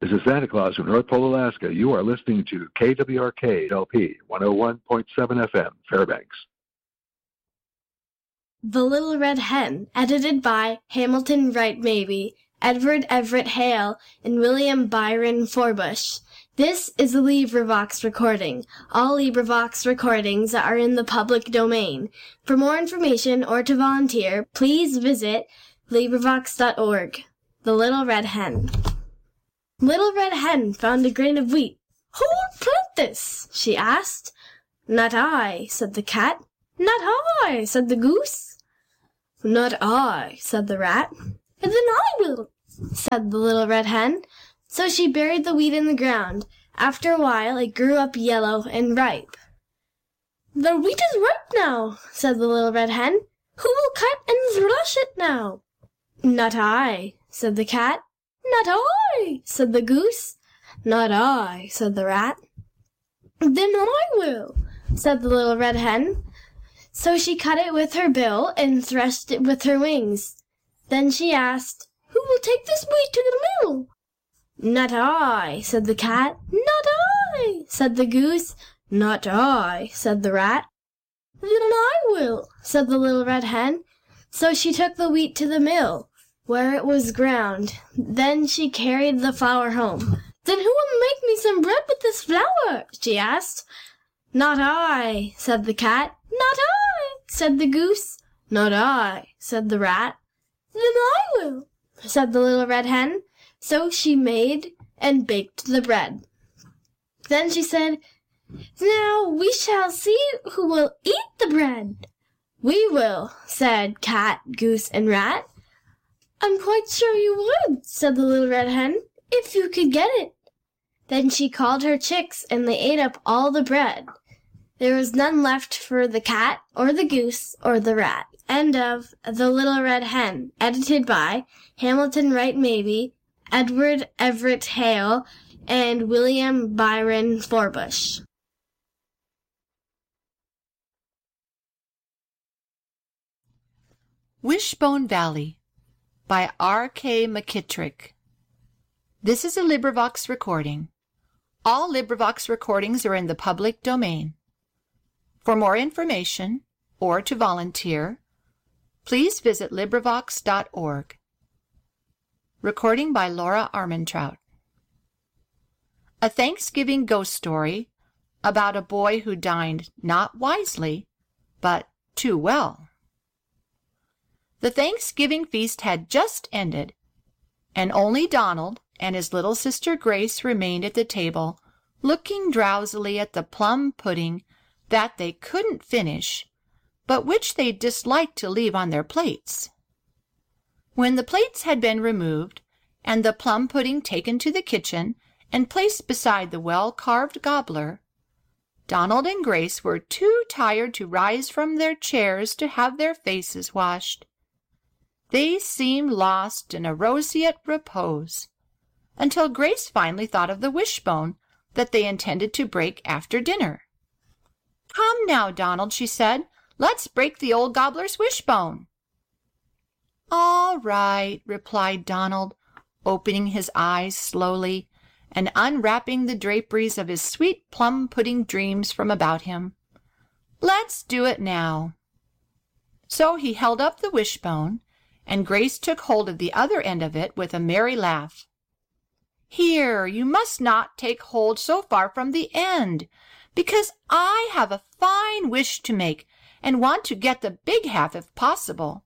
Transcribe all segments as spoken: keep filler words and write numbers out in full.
This is Santa Claus from North Pole, Alaska. You are listening to K W R K L P one oh one point seven F M, Fairbanks. The Little Red Hen, edited by Hamilton Wright Mabie, Edward Everett Hale, and William Byron Forbush. This is a LibriVox recording. All LibriVox recordings are in the public domain. For more information or to volunteer, please visit LibriVox dot org. The Little Red Hen. Little Red Hen found a grain of wheat. "Who will plant this?" she asked. "Not I," said the cat. "Not I," said the goose. "Not I," said the rat. "Then I will," said the Little Red Hen. So she buried the wheat in the ground. After a while it grew up yellow and ripe. "The wheat is ripe now," said the Little Red Hen. "Who will cut and thresh it now?" "Not I," said the cat. "Not I," said the goose. "Not I," said the rat. "Then I will," said the Little Red Hen. So she cut it with her bill and threshed it with her wings. Then she asked, "Who will take this wheat to the mill?" "Not I," said the cat. "Not I," said the goose. "Not I," said the rat. "Then I will," said the Little Red Hen. So she took the wheat to the mill, where it was ground. Then she carried the flour home. "Then who will make me some bread with this flour?" she asked. "Not I," said the cat. "Not I," said the goose. "Not I," said the rat. "Then I will," said the Little Red Hen. So she made and baked the bread. Then she said, "Now we shall see who will eat the bread." "We will," said cat, goose, and rat. "I'm quite sure you would," said the Little Red Hen, "if you could get it." Then she called her chicks, and they ate up all the bread. There was none left for the cat, or the goose, or the rat. End of The Little Red Hen, edited by Hamilton Wright Mabie, Edward Everett Hale, and William Byron Forbush. Wishbone Valley by R K McKittrick. This is a LibriVox recording. All LibriVox recordings are in the public domain. For more information or to volunteer, please visit LibriVox dot org. Recording by Laura Armentrout. A Thanksgiving ghost story about a boy who dined not wisely, but too well. The Thanksgiving feast had just ended, and only Donald and his little sister Grace remained at the table, looking drowsily at the plum pudding that they couldn't finish, but which they disliked to leave on their plates. When the plates had been removed, and the plum pudding taken to the kitchen and placed beside the well-carved gobbler, Donald and Grace were too tired to rise from their chairs to have their faces washed. They seemed lost in a roseate repose, until Grace finally thought of the wishbone that they intended to break after dinner. "Come now, Donald," she said, "let's break the old gobbler's wishbone." "All right," replied Donald, opening his eyes slowly and unwrapping the draperies of his sweet plum pudding dreams from about him. "Let's do it now." So he held up the wishbone, and Grace took hold of the other end of it with a merry laugh. "Here, you must not take hold so far from the end, because I have a fine wish to make and want to get the big half if possible."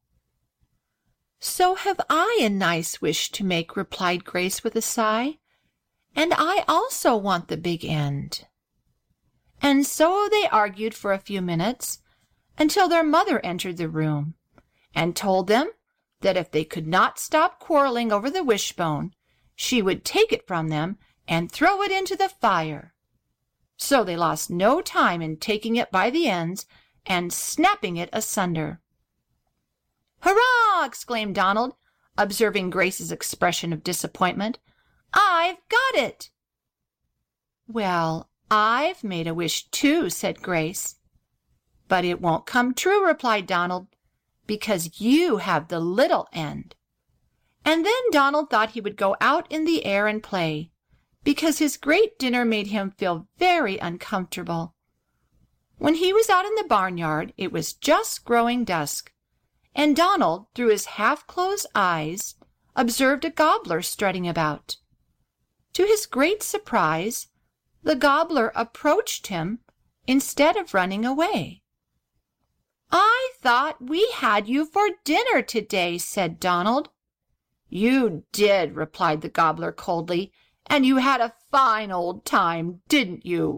"So have I a nice wish to make," replied Grace with a sigh, "and I also want the big end." And so they argued for a few minutes, until their mother entered the room and told them that if they could not stop quarreling over the wishbone, she would take it from them and throw it into the fire. So they lost no time in taking it by the ends and snapping it asunder. "Hurrah!" exclaimed Donald, observing Grace's expression of disappointment. "I've got it!" "Well, I've made a wish too," said Grace. "But it won't come true," replied Donald, "because you have the little end." And then Donald thought he would go out in the air and play, because his great dinner made him feel very uncomfortable. When he was out in the barnyard, it was just growing dusk, and Donald, through his half-closed eyes, observed a gobbler strutting about. To his great surprise, the gobbler approached him instead of running away. "I thought we had you for dinner today," said Donald. "You did," replied the gobbler coldly, "and you had a fine old time, didn't you?"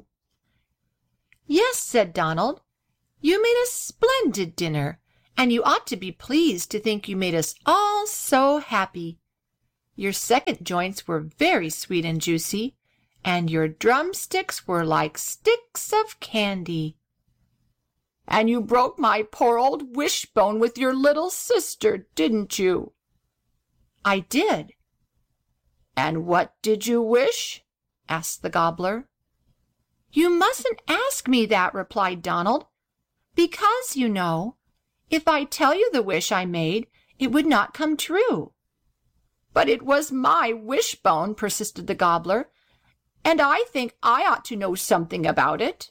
"Yes," said Donald. "You made a splendid dinner, and you ought to be pleased to think you made us all so happy. Your second joints were very sweet and juicy, and your drumsticks were like sticks of candy." "And you broke my poor old wishbone with your little sister, didn't you?" "I did." "And what did you wish?" asked the gobbler. "You mustn't ask me that," replied Donald, "because, you know, if I tell you the wish I made, it would not come true." "But it was my wishbone," persisted the gobbler, "and I think I ought to know something about it."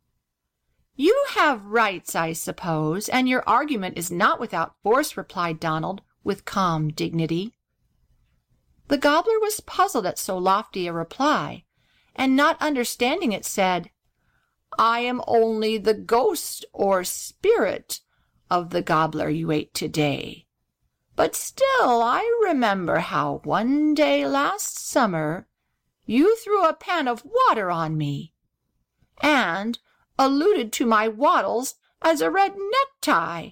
"You have rights, I suppose, and your argument is not without force," replied Donald with calm dignity. The gobbler was puzzled at so lofty a reply, and not understanding it, said, "I am only the ghost or spirit of the gobbler you ate today. But still I remember how one day last summer you threw a pan of water on me, and alluded to my wattles as a red necktie,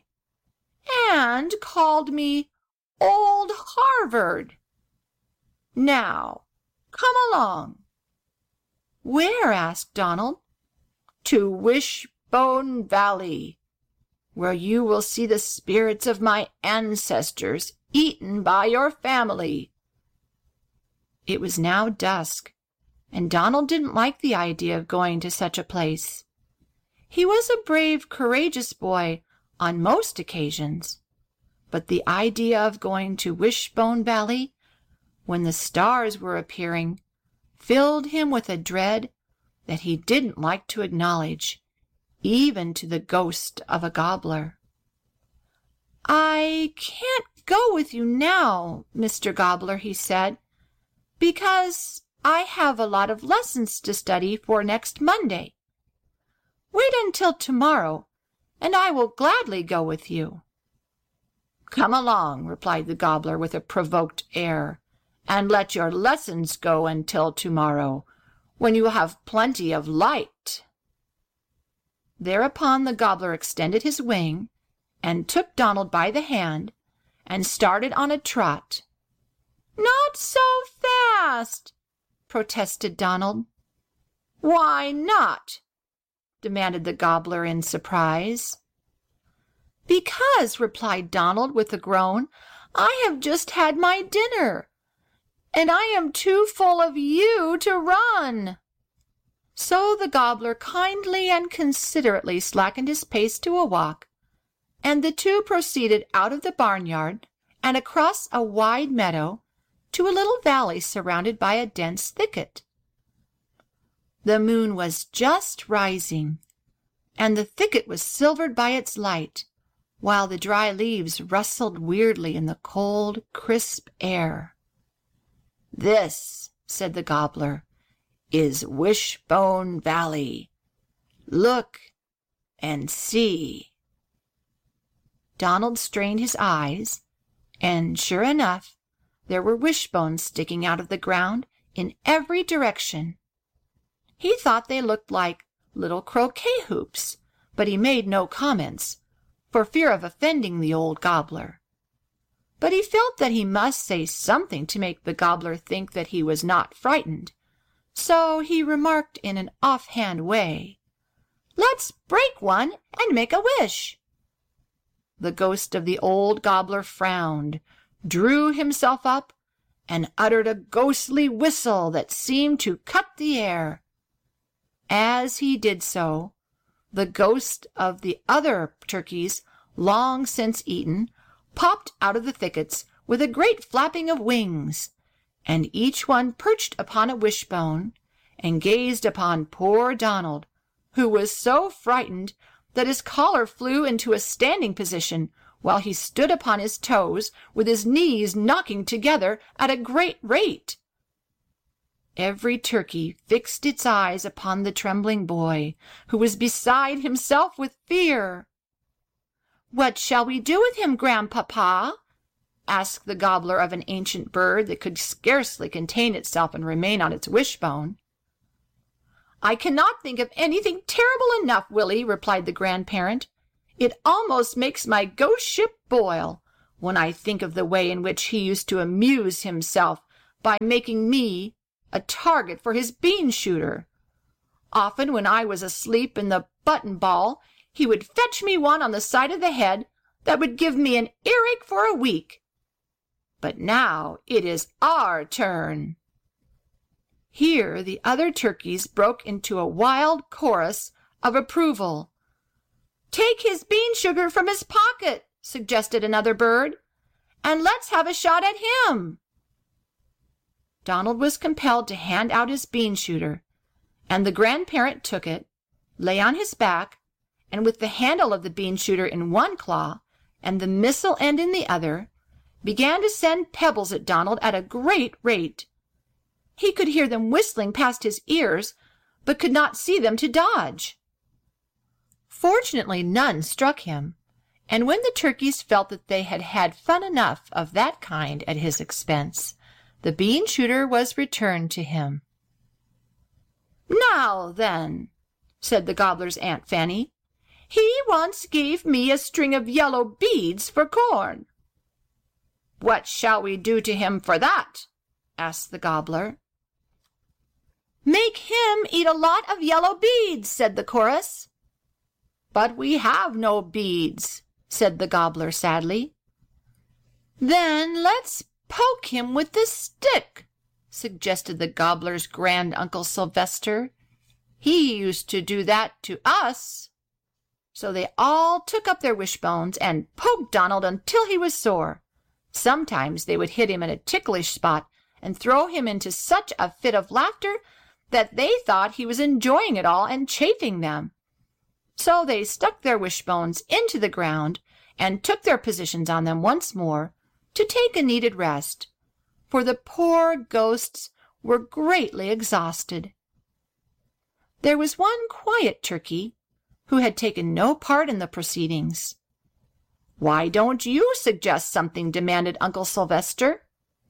and called me Old Harvard. Now, come along." "Where?" asked Donald. "To Wishbone Valley, where you will see the spirits of my ancestors eaten by your family." It was now dusk, and Donald didn't like the idea of going to such a place. He was a brave, courageous boy on most occasions, but the idea of going to Wishbone Valley when the stars were appearing filled him with a dread that he didn't like to acknowledge, even to the ghost of a gobbler. "I can't go with you now, Mister Gobbler," he said, "because I have a lot of lessons to study for next Monday. Wait until tomorrow, and I will gladly go with you." "Come along," replied the gobbler with a provoked air, "and let your lessons go until tomorrow, when you will have plenty of light." Thereupon the gobbler extended his wing and took Donald by the hand and started on a trot. "Not so fast," protested Donald. "Why not?" demanded the gobbler in surprise. "Because," replied Donald with a groan, "I have just had my dinner, and I am too full of you to run." So the gobbler kindly and considerately slackened his pace to a walk, and the two proceeded out of the barnyard and across a wide meadow to a little valley surrounded by a dense thicket. The moon was just rising, and the thicket was silvered by its light, while the dry leaves rustled weirdly in the cold, crisp air. "This," said the gobbler, "is Wishbone Valley. Look and see." Donald strained his eyes, and sure enough, there were wishbones sticking out of the ground in every direction. He thought they looked like little croquet hoops, but he made no comments, for fear of offending the old gobbler. But he felt that he must say something to make the gobbler think that he was not frightened, so he remarked in an offhand way, "Let's break one and make a wish." The ghost of the old gobbler frowned, drew himself up, and uttered a ghostly whistle that seemed to cut the air. As he did so, the ghost of the other turkeys, long since eaten, popped out of the thickets with a great flapping of wings, and each one perched upon a wishbone and gazed upon poor Donald, who was so frightened that his collar flew into a standing position while he stood upon his toes with his knees knocking together at a great rate. Every turkey fixed its eyes upon the trembling boy, who was beside himself with fear. "What shall we do with him, Grandpapa?" asked the gobbler of an ancient bird that could scarcely contain itself and remain on its wishbone. "I cannot think of anything terrible enough, Willie," replied the grandparent. "It almost makes my ghost ship boil when I think of the way in which he used to amuse himself by making me a target for his bean shooter. Often when I was asleep in the button ball, he would fetch me one on the side of the head that would give me an earache for a week. But now it is our turn." Here the other turkeys broke into a wild chorus of approval. "Take his bean sugar from his pocket," suggested another bird, "and let's have a shot at him." Donald was compelled to hand out his bean shooter, and the grandparent took it, lay on his back, and with the handle of the bean shooter in one claw and the missile end in the other, began to send pebbles at Donald at a great rate. He could hear them whistling past his ears, but could not see them to dodge. Fortunately, none struck him, and when the turkeys felt that they had had fun enough of that kind at his expense, the bean shooter was returned to him. "Now, then," said the gobbler's Aunt Fanny, "he once gave me a string of yellow beads for corn." "What shall we do to him for that?" asked the gobbler. "Make him eat a lot of yellow beads," said the chorus. "But we have no beads," said the gobbler sadly. "Then let's poke him with the stick," suggested the gobbler's grand-uncle Sylvester. "He used to do that to us." So they all took up their wishbones and poked Donald until he was sore. Sometimes they would hit him at a ticklish spot and throw him into such a fit of laughter that they thought he was enjoying it all and chaffing them. So they stuck their wishbones into the ground and took their positions on them once more to take a needed rest, for the poor ghosts were greatly exhausted. There was one quiet turkey who had taken no part in the proceedings. "Why don't you suggest something?" demanded Uncle Sylvester.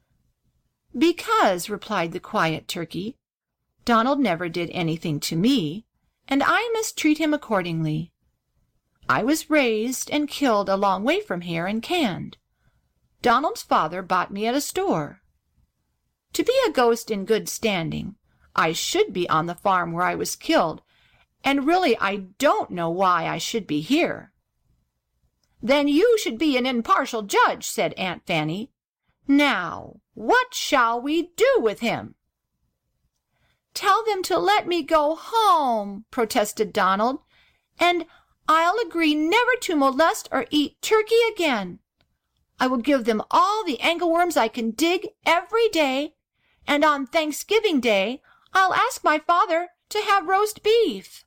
"Because," replied the quiet turkey, "Donald never did anything to me, and I must treat him accordingly. I was raised and killed a long way from here and canned. Donald's father bought me at a store. To be a ghost in good standing, I should be on the farm where I was killed, and really I don't know why I should be here." "Then you should be an impartial judge," said Aunt Fanny. "Now, what shall we do with him?" "Tell them to let me go home," protested Donald, "and I'll agree never to molest or eat turkey again. I will give them all the angleworms I can dig every day, and on Thanksgiving Day I'll ask my father to have roast beef."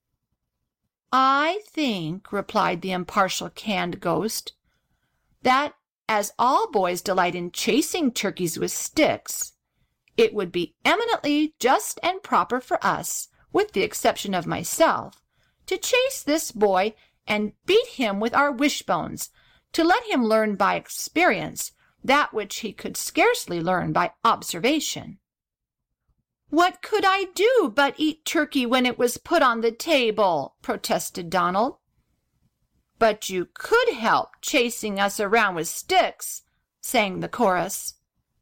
"I think," replied the impartial canned ghost, "that as all boys delight in chasing turkeys with sticks, it would be eminently just and proper for us, with the exception of myself, to chase this boy and beat him with our wishbones, to let him learn by experience that which he could scarcely learn by observation." "What could I do but eat turkey when it was put on the table?" protested Donald. "But you could help chasing us around with sticks," sang the chorus.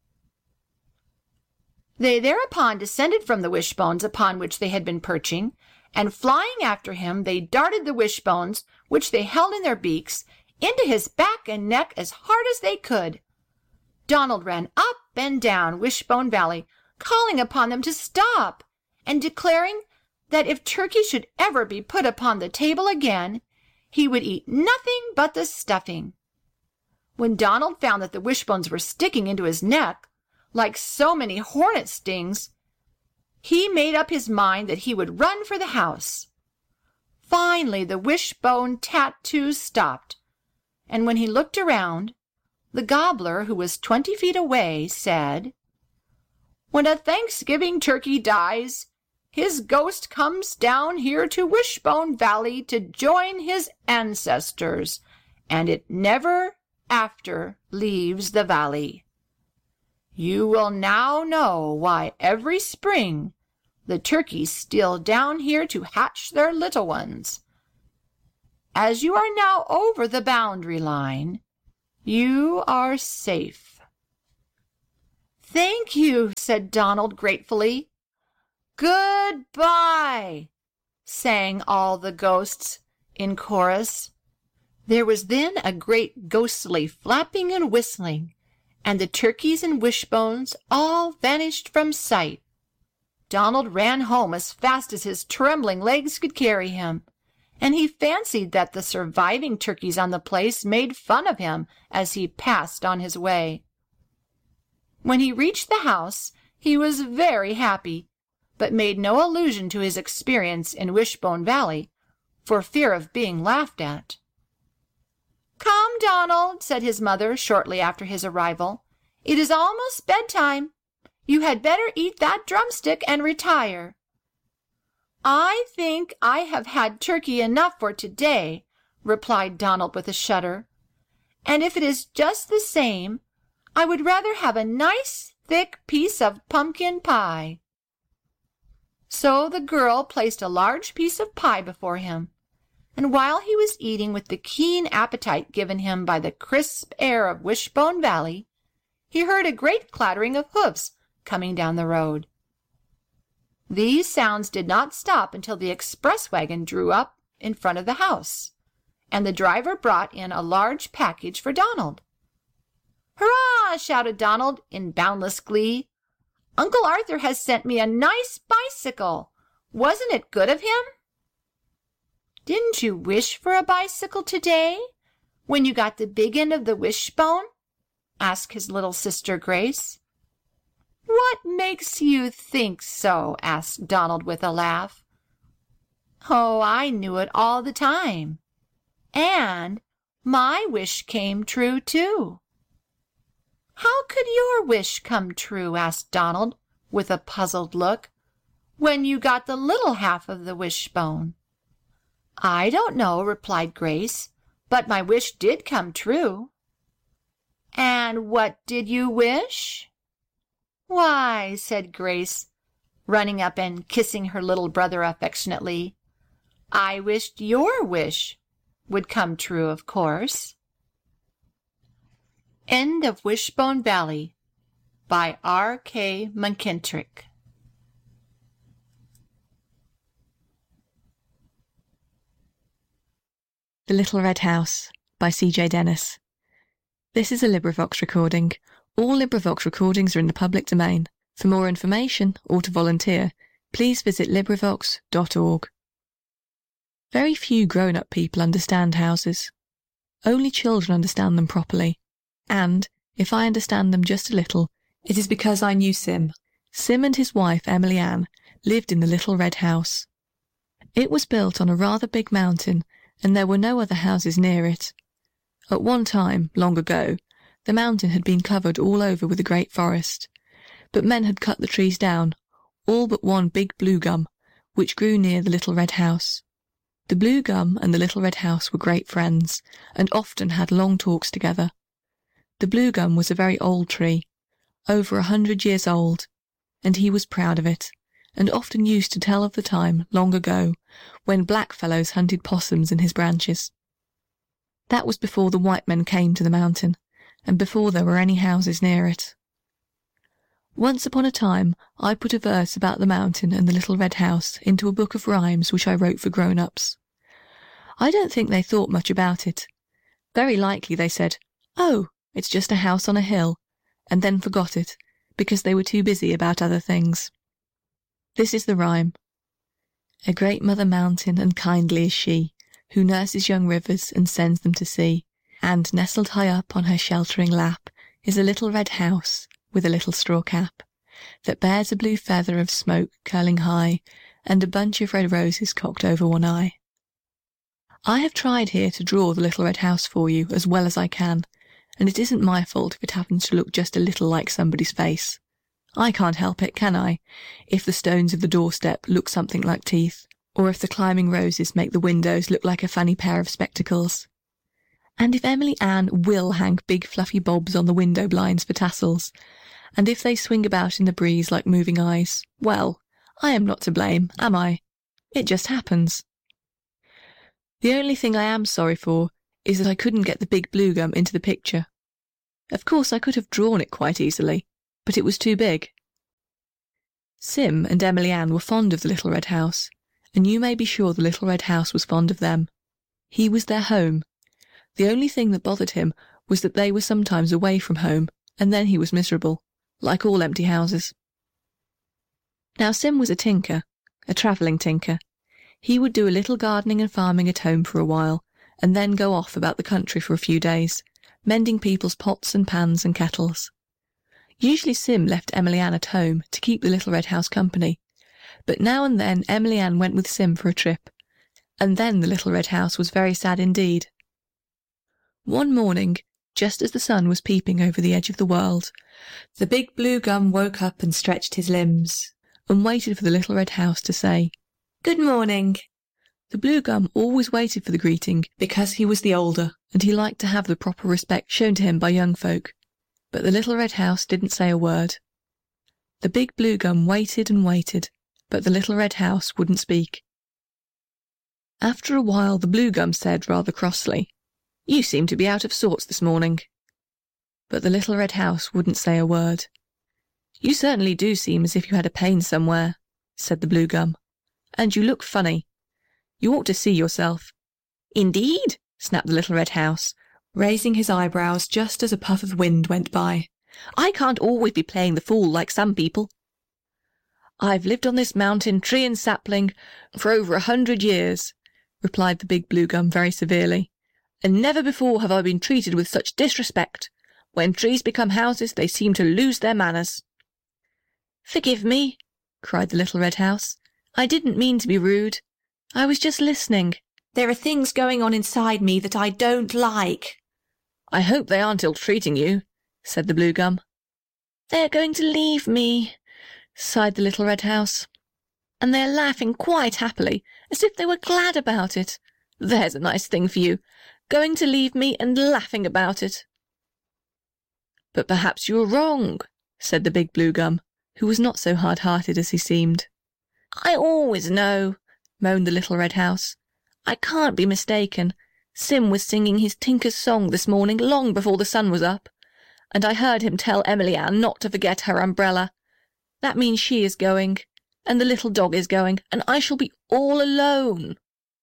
They thereupon descended from the wishbones upon which they had been perching, and flying after him, they darted the wishbones, which they held in their beaks, into his back and neck as hard as they could. Donald ran up and down Wishbone Valley, calling upon them to stop, and declaring that if turkey should ever be put upon the table again, he would eat nothing but the stuffing. When Donald found that the wishbones were sticking into his neck, like so many hornet stings, he made up his mind that he would run for the house. Finally, the wishbone tattoo stopped, and when he looked around, the gobbler, who was twenty feet away, said, "When a Thanksgiving turkey dies, his ghost comes down here to Wishbone Valley to join his ancestors, and it never after leaves the valley. You will now know why every spring the turkeys steal down here to hatch their little ones. As you are now over the boundary line, you are safe." "Thank you," said Donald gratefully. "Goodbye," sang all the ghosts in chorus. There was then a great ghostly flapping and whistling, and the turkeys and wishbones all vanished from sight. Donald ran home as fast as his trembling legs could carry him, and he fancied that the surviving turkeys on the place made fun of him as he passed on his way. When he reached the house, he was very happy, but made no allusion to his experience in Wishbone Valley, for fear of being laughed at. "Come, Donald," said his mother shortly after his arrival. "It is almost bedtime. You had better eat that drumstick and retire." "I think I have had turkey enough for today," replied Donald with a shudder. "And if it is just the same, I would rather have a nice thick piece of pumpkin pie." So the girl placed a large piece of pie before him, and while he was eating with the keen appetite given him by the crisp air of Wishbone Valley, he heard a great clattering of hoofs coming down the road. These sounds did not stop until the express wagon drew up in front of the house, and the driver brought in a large package for Donald. "Hurrah!" shouted Donald in boundless glee. "Uncle Arthur has sent me a nice bicycle. Wasn't it good of him?" "Didn't you wish for a bicycle today, when you got the big end of the wishbone?" asked his little sister Grace. "What makes you think so?" asked Donald with a laugh. "Oh, I knew it all the time. And my wish came true, too." "How could your wish come true?" asked Donald, with a puzzled look, "when you got the little half of the wishbone?" "I don't know," replied Grace, "but my wish did come true." "And what did you wish?" "Why," said Grace, running up and kissing her little brother affectionately, "I wished your wish would come true, of course." End of Wishbone Valley by R K McKittrick. The Little Red House by C J Dennis. This is a LibriVox recording. All LibriVox recordings are in the public domain. For more information or to volunteer, please visit LibriVox dot org. Very few grown-up people understand houses. Only children understand them properly. And, if I understand them just a little, it is because I knew Sim. Sim and his wife, Emily Ann, lived in the Little Red House. It was built on a rather big mountain, and there were no other houses near it. At one time, long ago, the mountain had been covered all over with a great forest, but men had cut the trees down, all but one big blue gum, which grew near the Little Red House. The blue gum and the Little Red House were great friends, and often had long talks together. The blue gum was a very old tree, over a hundred years old, and he was proud of it, and often used to tell of the time, long ago, when black fellows hunted possums in his branches. That was before the white men came to the mountain, and before there were any houses near it. Once upon a time I put a verse about the mountain and the Little Red House into a book of rhymes which I wrote for grown-ups. I don't think they thought much about it. Very likely they said, "Oh, it's just a house on a hill," and then forgot it, because they were too busy about other things. This is the rhyme. A great mother mountain and kindly is she, who nurses young rivers and sends them to sea, and nestled high up on her sheltering lap is a little red house with a little straw cap, that bears a blue feather of smoke curling high, and a bunch of red roses cocked over one eye. I have tried here to draw the little red house for you as well as I can, and it isn't my fault if it happens to look just a little like somebody's face. I can't help it, can I, if the stones of the doorstep look something like teeth, or if the climbing roses make the windows look like a funny pair of spectacles. And if Emily Ann will hang big fluffy bobs on the window blinds for tassels, and if they swing about in the breeze like moving eyes, well, I am not to blame, am I? It just happens. The only thing I am sorry for is that I couldn't get the big blue gum into the picture. Of course I could have drawn it quite easily, but it was too big. Sim and Emily Ann were fond of the little red house, and you may be sure the little red house was fond of them. He was their home. The only thing that bothered him was that they were sometimes away from home, and then he was miserable, like all empty houses. Now Sim was a tinker, a travelling tinker. He would do a little gardening and farming at home for a while, and then go off about the country for a few days, mending people's pots and pans and kettles. Usually Sim left Emily Ann at home to keep the little red house company, but now and then Emily Ann went with Sim for a trip, and then the little red house was very sad indeed. One morning, just as the sun was peeping over the edge of the world, the big blue gum woke up and stretched his limbs, and waited for the little red house to say, "Good morning." The blue gum always waited for the greeting because he was the older, and he liked to have the proper respect shown to him by young folk. But the little red house didn't say a word. The big blue gum waited and waited, but the little red house wouldn't speak. After a while the blue gum said rather crossly, "You seem to be out of sorts this morning." But the little red house wouldn't say a word. "You certainly do seem as if you had a pain somewhere," said the blue gum, "and you look funny. You ought to see yourself." "Indeed?" snapped the little red house, raising his eyebrows just as a puff of wind went by. "I can't always be playing the fool like some people." "I've lived on this mountain, tree and sapling, for over a hundred years," replied the big blue gum very severely, "and never before have I been treated with such disrespect. When trees become houses, they seem to lose their manners." "Forgive me," cried the little red house. "I didn't mean to be rude. I was just listening. There are things going on inside me that I don't like." "I hope they aren't ill-treating you," said the blue gum. "They're going to leave me," sighed the little red house, "and they're laughing quite happily, as if they were glad about it. There's a nice thing for you, going to leave me and laughing about it." "But perhaps you are wrong," said the big blue gum, who was not so hard-hearted as he seemed. "I always know," moaned the little red house. "I can't be mistaken. Sim was singing his tinker's song this morning long before the sun was up, and I heard him tell Emily Ann not to forget her umbrella. That means she is going, and the little dog is going, and I shall be all alone."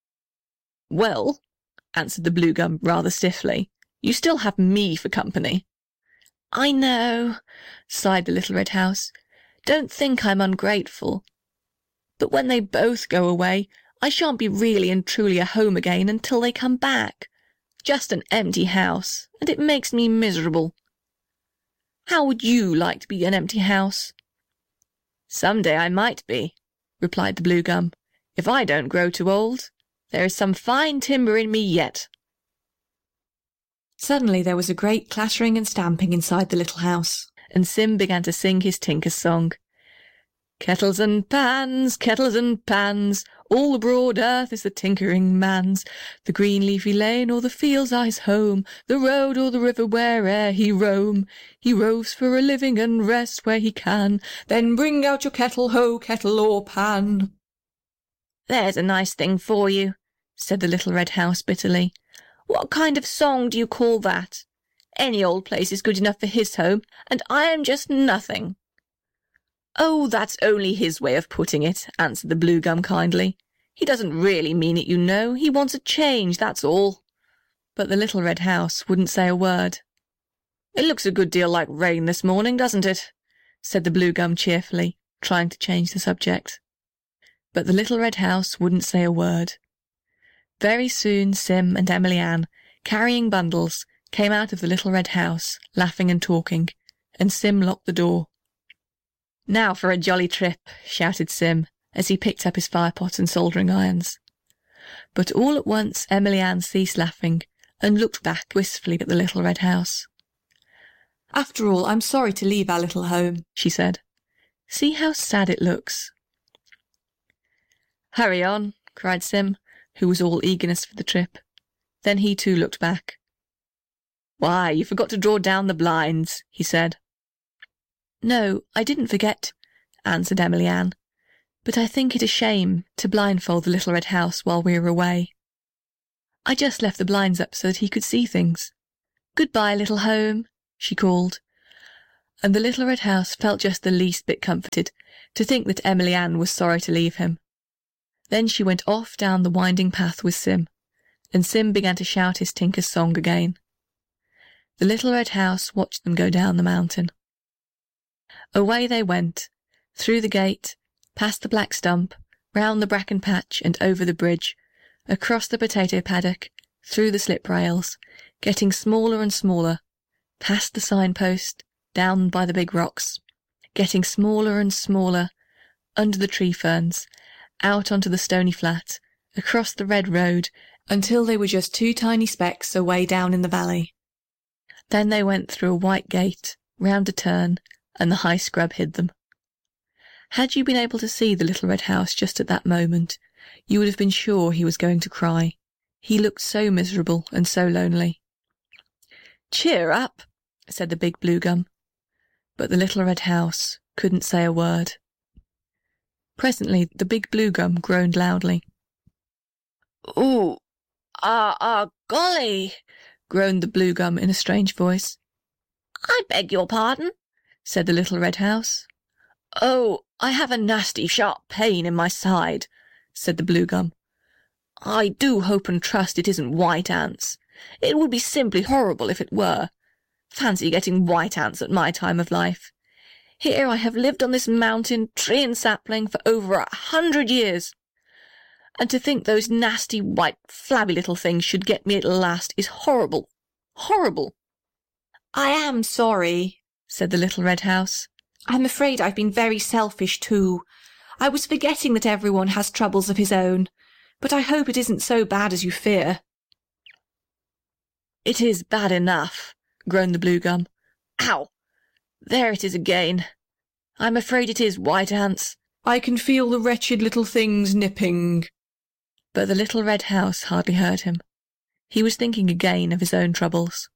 "Well," answered the blue gum rather stiffly, "you still have me for company." "I know," sighed the little red house. "Don't think I'm ungrateful. But when they both go away, I shan't be really and truly at home again until they come back. Just an empty house, and it makes me miserable. How would you like to be an empty house?" "Some day I might be," replied the blue gum, "if I don't grow too old. There is some fine timber in me yet." Suddenly there was a great clattering and stamping inside the little house, and Sim began to sing his tinker's song. "Kettles and pans, kettles and pans, all the broad earth is the tinkering man's. The green leafy lane or the fields are his home, the road or the river where'er he roam. He roves for a living and rest where he can, then bring out your kettle, ho, kettle or pan." "There's a nice thing for you," said the little red house bitterly. "What kind of song do you call that? Any old place is good enough for his home, and I am just nothing." "Oh, that's only his way of putting it," answered the blue gum kindly. "He doesn't really mean it, you know. He wants a change, that's all." But the little red house wouldn't say a word. "It looks a good deal like rain this morning, doesn't it?" said the blue gum cheerfully, trying to change the subject. But the little red house wouldn't say a word. Very soon Sim and Emily Ann, carrying bundles, came out of the little red house, laughing and talking, and Sim locked the door. "Now for a jolly trip," shouted Sim, as he picked up his firepot and soldering irons. But all at once Emily Ann ceased laughing and looked back wistfully at the little red house. "After all, I'm sorry to leave our little home," she said. "See how sad it looks." "Hurry on," cried Sim, who was all eagerness for the trip. Then he too looked back. "Why, you forgot to draw down the blinds," he said. "No, I didn't forget," answered Emily Ann, "but I think it a shame to blindfold the little red house while we were away. I just left the blinds up so that he could see things. Goodbye, little home," she called, and the little red house felt just the least bit comforted to think that Emily Ann was sorry to leave him. Then she went off down the winding path with Sim, and Sim began to shout his tinker's song again. The little red house watched them go down the mountain. Away they went, through the gate, past the black stump, round the bracken patch and over the bridge, across the potato paddock, through the slip rails, getting smaller and smaller, past the signpost, down by the big rocks, getting smaller and smaller, under the tree ferns, out onto the stony flat, across the red road, until they were just two tiny specks away down in the valley. Then they went through a white gate, round a turn, and the high scrub hid them. Had you been able to see the little red house just at that moment, you would have been sure he was going to cry. He looked so miserable and so lonely. "Cheer up," said the big blue gum. But the little red house couldn't say a word. Presently the big blue gum groaned loudly. "Ooh, ah, ah, golly," groaned the blue gum in a strange voice. "I beg your pardon," said the little red house. "Oh, I have a nasty sharp pain in my side," said the blue gum. "I do hope and trust it isn't white ants. It would be simply horrible if it were. Fancy getting white ants at my time of life. Here I have lived on this mountain, tree and sapling, for over a hundred years. And to think those nasty, white, flabby little things should get me at last is horrible, horrible." "I am sorry," said the little red house. "I'm afraid I've been very selfish too. I was forgetting that everyone has troubles of his own, but I hope it isn't so bad as you fear." "It is bad enough," groaned the blue gum. "Ow! There it is again. I'm afraid it is white ants. I can feel the wretched little things nipping." But the little red house hardly heard him. He was thinking again of his own troubles.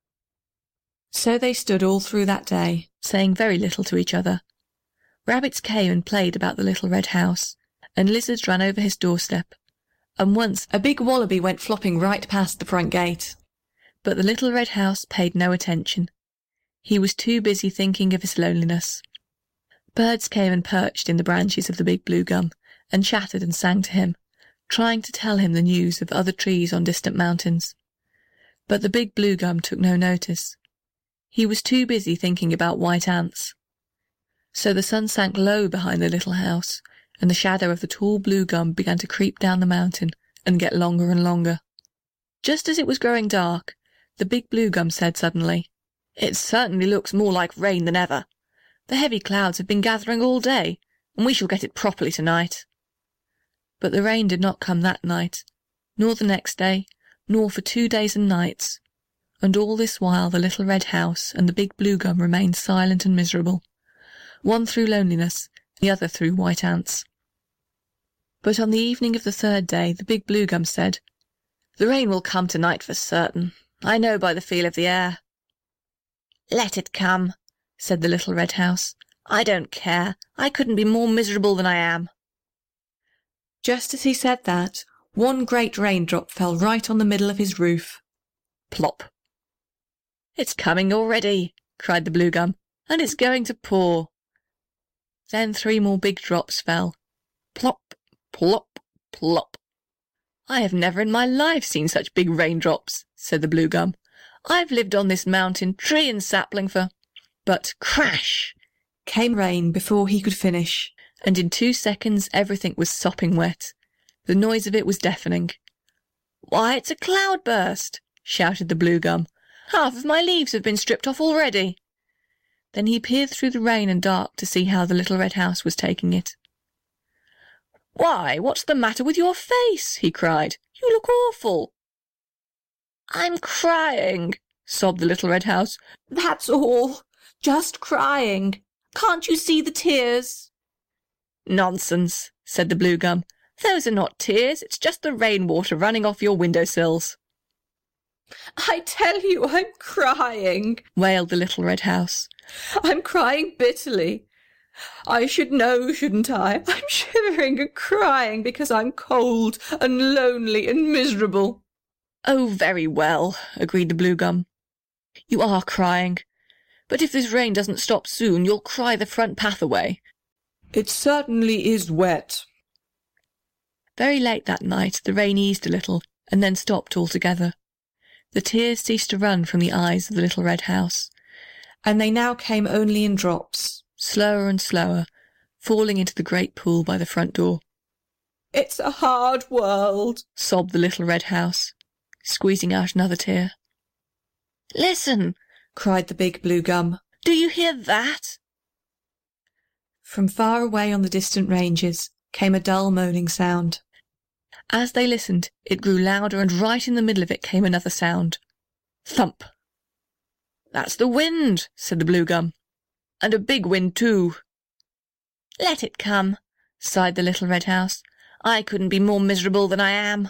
So they stood all through that day, saying very little to each other. Rabbits came and played about the little red house, and lizards ran over his doorstep, and once a big wallaby went flopping right past the front gate. But the little red house paid no attention. He was too busy thinking of his loneliness. Birds came and perched in the branches of the big blue gum, and chattered and sang to him, trying to tell him the news of other trees on distant mountains. But the big blue gum took no notice. He was too busy thinking about white ants. So the sun sank low behind the little house, and the shadow of the tall blue gum began to creep down the mountain and get longer and longer. Just as it was growing dark, the big blue gum said suddenly, "It certainly looks more like rain than ever. The heavy clouds have been gathering all day, and we shall get it properly tonight." But the rain did not come that night, nor the next day, nor for two days and nights, and all this while the little red house and the big blue gum remained silent and miserable, one through loneliness, the other through white ants. But on the evening of the third day the big blue gum said, "The rain will come tonight for certain. I know by the feel of the air." "Let it come," said the little red house. "I don't care. I couldn't be more miserable than I am." Just as he said that, one great raindrop fell right on the middle of his roof. Plop. "It's coming already," cried the blue gum, "and it's going to pour." Then three more big drops fell. Plop, plop, plop. "I have never in my life seen such big raindrops," said the blue gum. "I've lived on this mountain, tree and sapling for—" But crash came rain before he could finish, and in two seconds everything was sopping wet. The noise of it was deafening. "Why, it's a cloudburst!" shouted the blue gum. "Half of my leaves have been stripped off already." Then he peered through the rain and dark to see how the little red house was taking it. "Why, what's the matter with your face?" he cried. "You look awful." "I'm crying," sobbed the little red house. "That's all. Just crying. Can't you see the tears?" "Nonsense," said the blue gum. "Those are not tears. It's just the rainwater running off your windowsills." "I tell you I'm crying," wailed the little red house. "I'm crying bitterly. I should know, shouldn't I? I'm shivering and crying because I'm cold and lonely and miserable." "Oh, very well," agreed the blue gum. "You are crying. But if this rain doesn't stop soon, you'll cry the front path away." "It certainly is wet." Very late that night the rain eased a little and then stopped altogether. The tears ceased to run from the eyes of the little red house, and they now came only in drops, slower and slower, falling into the great pool by the front door. "It's a hard world," sobbed the little red house, squeezing out another tear. "Listen," cried the big blue gum. "Do you hear that?" From far away on the distant ranges came a dull moaning sound. As they listened, it grew louder, and right in the middle of it came another sound. Thump! "That's the wind," said the blue gum. "And a big wind, too." "Let it come," sighed the little red house. "I couldn't be more miserable than I am."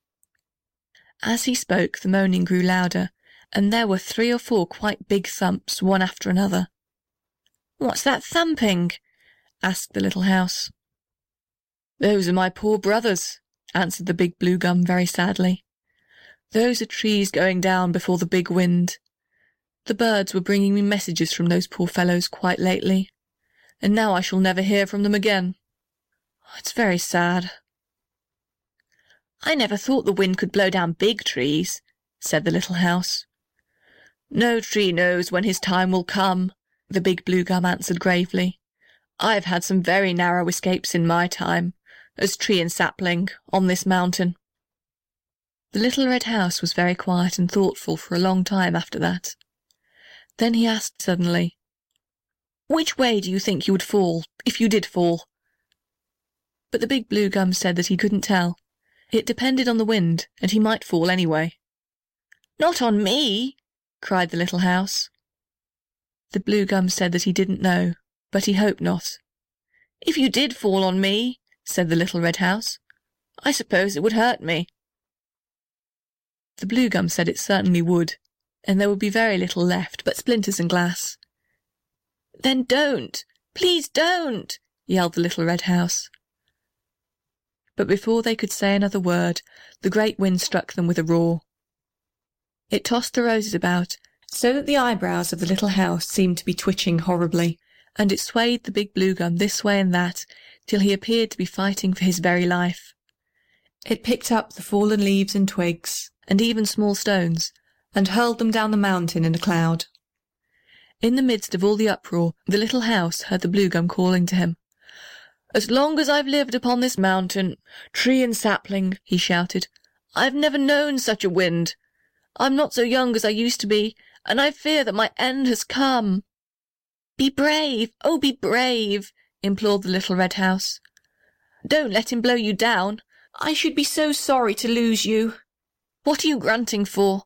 As he spoke, the moaning grew louder, and there were three or four quite big thumps, one after another. "What's that thumping?" asked the little house. "Those are my poor brothers," answered the big blue gum very sadly. "Those are trees going down before the big wind. The birds were bringing me messages from those poor fellows quite lately, and now I shall never hear from them again. It's very sad." "I never thought the wind could blow down big trees," said the little house. "No tree knows when his time will come," the big blue gum answered gravely. "I've had some very narrow escapes in my time, as tree and sapling, on this mountain." The little red house was very quiet and thoughtful for a long time after that. Then he asked suddenly, "Which way do you think you would fall, if you did fall?" But the big blue gum said that he couldn't tell. It depended on the wind, and he might fall anyway. "Not on me!" cried the little house. The blue gum said that he didn't know, but he hoped not. "If you did fall on me," said the little red house, "I suppose it would hurt me." The blue gum said it certainly would, and there would be very little left but splinters and glass. "Then don't! Please don't!" yelled the little red house. But before they could say another word, the great wind struck them with a roar. It tossed the roses about, so that the eyebrows of the little house seemed to be twitching horribly, and it swayed the big blue gum this way and that, till he appeared to be fighting for his very life. It picked up the fallen leaves and twigs, and even small stones, and hurled them down the mountain in a cloud. In the midst of all the uproar, the little house heard the blue gum calling to him. "As long as I've lived upon this mountain, tree and sapling," he shouted, "I've never known such a wind. I'm not so young as I used to be, and I fear that my end has come." "Be brave, oh, be brave," implored the little red house. "Don't let him blow you down. I should be so sorry to lose you. What are you grunting for?"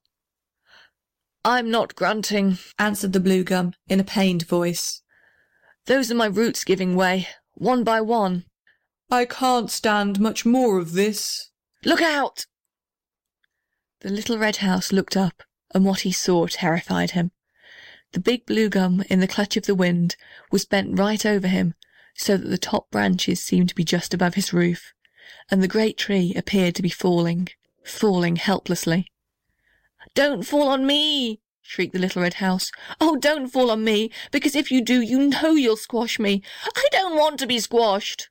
"I'm not grunting," answered the blue gum in a pained voice. "Those are my roots giving way, one by one. I can't stand much more of this. Look out!" The little red house looked up, and what he saw terrified him. The big blue gum, in the clutch of the wind, was bent right over him, so that the top branches seemed to be just above his roof, and the great tree appeared to be falling, falling helplessly. "Don't fall on me!" shrieked the little red house. "Oh, don't fall on me, because if you do, you know you'll squash me. I don't want to be squashed."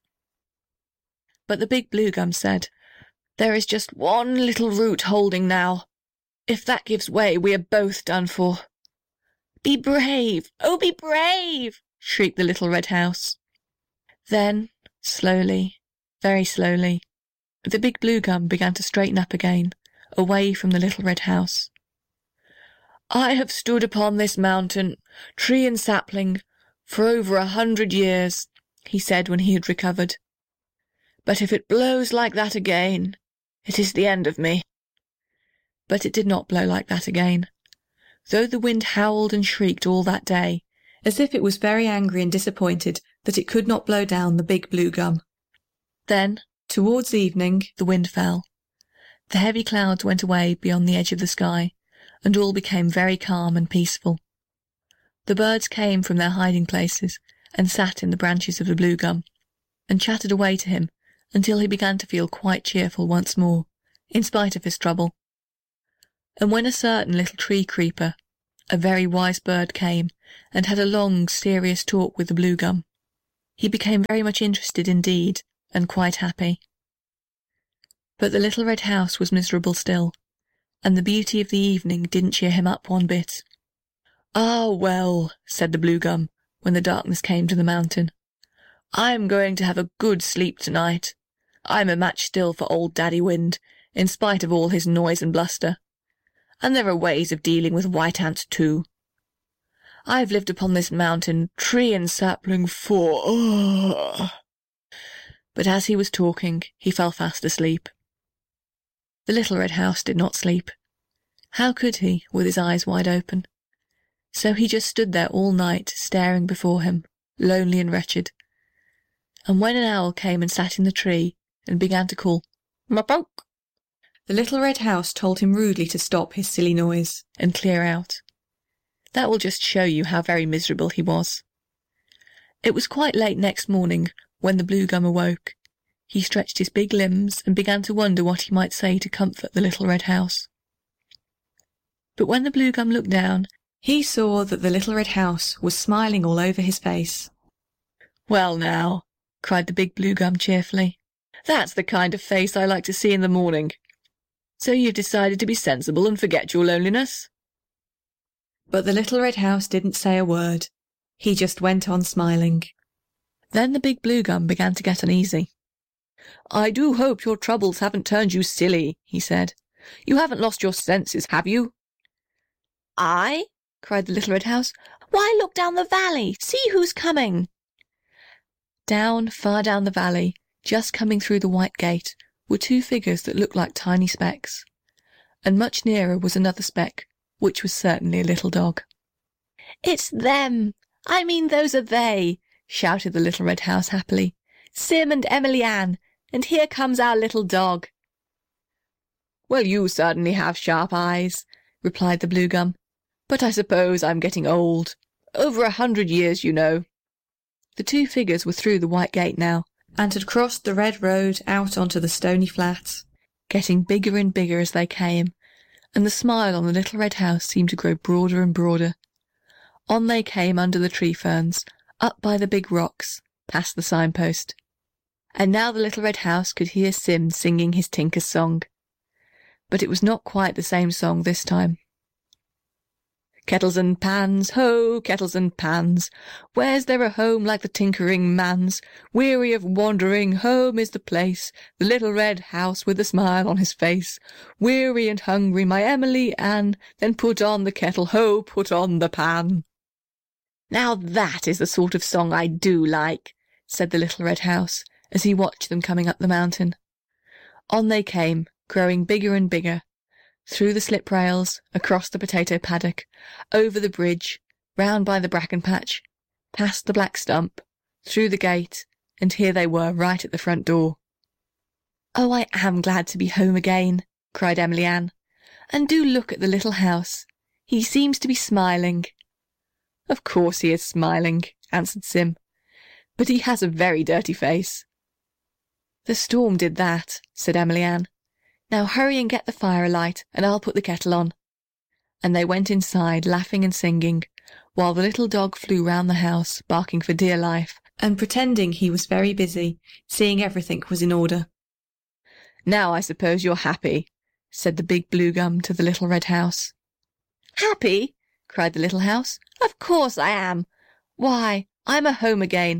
But the big blue gum said, "There is just one little root holding now. If that gives way, we are both done for." "Be brave! Oh, be brave!" shrieked the little red house. Then, slowly, very slowly, the big blue gum began to straighten up again, away from the little red house. I have stood upon this mountain, tree and sapling, for over a hundred years, he said when he had recovered. But if it blows like that again, it is the end of me. But it did not blow like that again. Though the wind howled and shrieked all that day, as if it was very angry and disappointed that it could not blow down the big blue gum. Then, towards evening, the wind fell. The heavy clouds went away beyond the edge of the sky, and all became very calm and peaceful. The birds came from their hiding places and sat in the branches of the blue gum, and chattered away to him until he began to feel quite cheerful once more, in spite of his trouble. And when a certain little tree creeper, a very wise bird, came and had a long, serious talk with the blue gum, he became very much interested indeed, and quite happy. But the little red house was miserable still, and the beauty of the evening didn't cheer him up one bit. "Ah, well," said the blue gum, when the darkness came to the mountain, "I'm going to have a good sleep tonight. I'm a match still for old Daddy Wind, in spite of all his noise and bluster. And there are ways of dealing with white ants too. I've lived upon this mountain, tree and sapling, for... Oh. But as he was talking, he fell fast asleep. The little red house did not sleep. How could he, with his eyes wide open? So he just stood there all night, staring before him, lonely and wretched. And when an owl came and sat in the tree, and began to call, "Mapoke," the little red house told him rudely to stop his silly noise, and clear out. That will just show you how very miserable he was. It was quite late next morning when the blue gum awoke. He stretched his big limbs and began to wonder what he might say to comfort the little red house. But when the blue gum looked down, he saw that the little red house was smiling all over his face. "Well now," cried the big blue gum cheerfully, "that's the kind of face I like to see in the morning. So you've decided to be sensible and forget your loneliness?" But the little red house didn't say a word. He just went on smiling. Then the big blue gum began to get uneasy. "I do hope your troubles haven't turned you silly," he said. "You haven't lost your senses, have you?" "I?" cried the little red house. "Why, look down the valley. See who's coming." Down, far down the valley, just coming through the white gate, were two figures that looked like tiny specks. And much nearer was another speck, which was certainly a little dog. "It's them! I mean, those are they!" shouted the little red house happily. "Sim and Emily Ann, and here comes our little dog." "Well, you certainly have sharp eyes," replied the blue gum. "But I suppose I'm getting old. Over a hundred years, you know." The two figures were through the white gate now, and had crossed the red road out onto the stony flat, getting bigger and bigger as they came, and the smile on the little red house seemed to grow broader and broader. On they came under the tree ferns, up by the big rocks, past the signpost. And now the little red house could hear Sim singing his tinker's song. But it was not quite the same song this time. "Kettles and pans, ho, kettles and pans, where's there a home like the tinkering man's? Weary of wandering, home is the place, the little red house with a smile on his face. Weary and hungry, my Emily Ann, then put on the kettle, ho, put on the pan." "Now that is the sort of song I do like," said the little red house, as he watched them coming up the mountain. On they came, growing bigger and bigger, through the slip rails, across the potato paddock, over the bridge, round by the bracken patch, past the black stump, through the gate, and here they were right at the front door. "Oh, I am glad to be home again," cried Emily Ann. "And do look at the little house. He seems to be smiling." "Of course he is smiling," answered Sim, "but he has a very dirty face." "The storm did that," said Emily Ann. "Now hurry and get the fire alight, and I'll put the kettle on." And they went inside, laughing and singing, while the little dog flew round the house, barking for dear life, and pretending he was very busy, seeing everything was in order. "Now I suppose you're happy," said the big blue gum to the little red house. "Happy?" cried the little house. "Of course I am. Why, I'm at home again."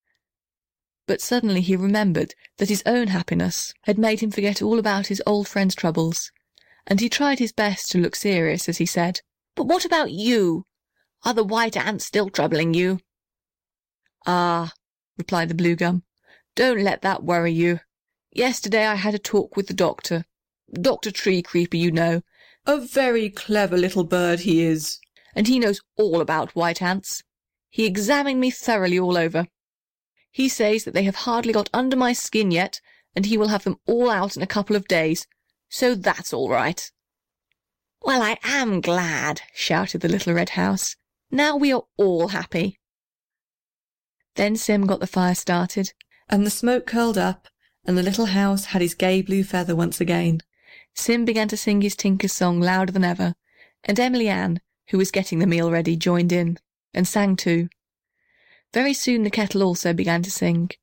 But suddenly he remembered that his own happiness had made him forget all about his old friend's troubles, and he tried his best to look serious as he said, But what about you? Are the white ants still troubling you? Ah, replied the blue gum, don't let that worry you. Yesterday I had a talk with the doctor. Doctor Tree Creeper, you know. A very clever little bird he is. And he knows all about white ants. He examined me thoroughly all over. He says that they have hardly got under my skin yet, and he will have them all out in a couple of days. So that's all right. Well, I am glad, shouted the little red house. Now we are all happy. Then Sim got the fire started, and the smoke curled up, and the little house had his gay blue feather once again. Sim began to sing his Tinker's song louder than ever, and Emily Ann, who was getting the meal ready, joined in, and sang too. Very soon the kettle also began to sing,